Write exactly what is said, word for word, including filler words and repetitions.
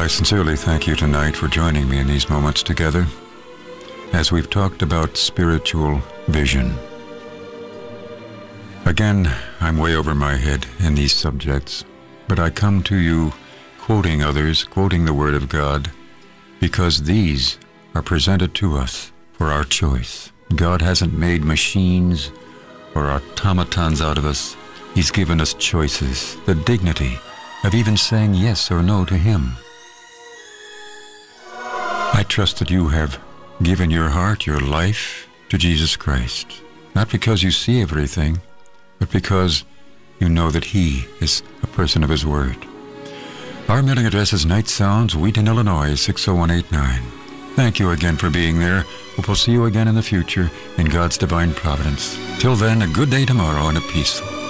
I sincerely thank you tonight for joining me in these moments together as we've talked about spiritual vision. Again, I'm way over my head in these subjects, but I come to you quoting others, quoting the Word of God, because these are presented to us for our choice. God hasn't made machines or automatons out of us. He's given us choices, the dignity of even saying yes or no to Him. I trust that you have given your heart, your life to Jesus Christ, not because you see everything, but because you know that He is a person of His Word. Our mailing address is Night Sounds, Wheaton, Illinois, six oh one eight nine. Thank you again for being there. Hope we'll see you again in the future in God's divine providence. Till then, a good day tomorrow and a peaceful.